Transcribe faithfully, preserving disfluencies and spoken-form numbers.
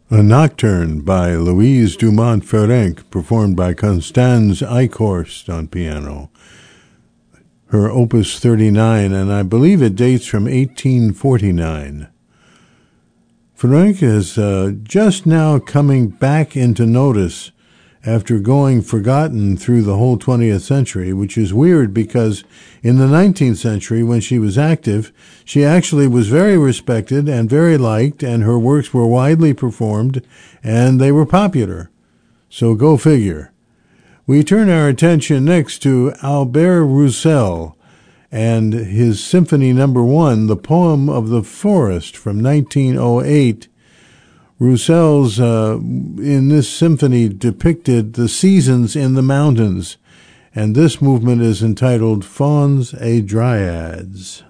A Nocturne by Louise Dumont-Ferenc, performed by Constanze Eichhorst on piano. Her Opus thirty-nine, and I believe it dates from eighteen forty-nine. Ferenc is uh, just now coming back into notice after going forgotten through the whole twentieth century, which is weird because in the nineteenth century, when she was active, she actually was very respected and very liked, and her works were widely performed, and they were popular. So go figure. We turn our attention next to Albert Roussel and his Symphony Number One, The Poem of the Forest, from nineteen oh eight. Roussel's, uh, in this symphony, depicted the seasons in the mountains, and this movement is entitled Fauns et Dryads.